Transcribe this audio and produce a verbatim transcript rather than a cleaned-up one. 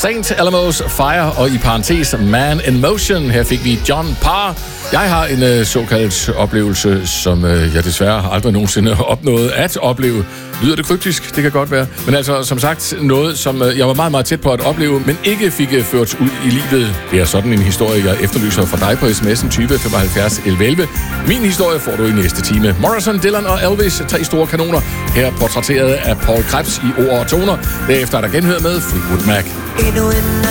Saint Alamo's Fire og i parentes Man in Motion. Her fik vi John Parr. Jeg har en øh, såkaldt oplevelse, som øh, jeg desværre aldrig nogensinde har opnået at opleve. Lyder det kryptisk? Det kan godt være. Men altså, som sagt, noget, som øh, jeg var meget, meget tæt på at opleve, men ikke fik øh, ført ud i livet. Det er sådan en historie, jeg efterlyser fra dig på sms'en tyve femoghalvfjerds elleve elleve. Min historie får du i næste time. Morrison, Dylan og Elvis, tre store kanoner. Her portrætteret af Paul Krebs i ord og toner. Derefter er der genhør med Fleetwood Mac.